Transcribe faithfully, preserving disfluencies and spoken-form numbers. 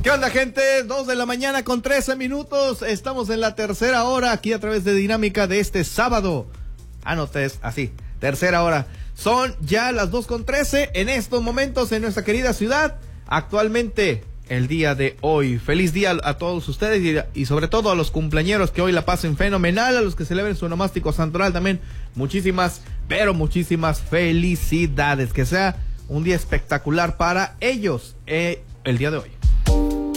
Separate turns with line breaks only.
¿Qué onda, gente? Dos de la mañana con trece minutos. Estamos en la tercera hora aquí a través de Dinámica de este sábado. Ah, no, es así, tercera hora. Son ya las dos con trece en estos momentos en nuestra querida ciudad. Actualmente, el día de hoy. Feliz día a todos ustedes y, y sobre todo a los cumpleañeros que hoy la pasen fenomenal. A los que celebren su onomástico santoral también. Muchísimas, pero muchísimas felicidades. Que sea un día espectacular para ellos eh, el día de hoy.